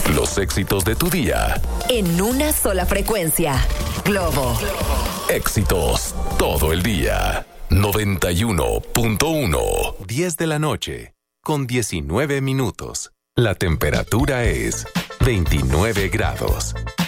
Los éxitos de tu día. En una sola frecuencia. Globo. Éxitos todo el día. 91.1. 10 de la noche. Con 19 minutos. La temperatura es 29 grados.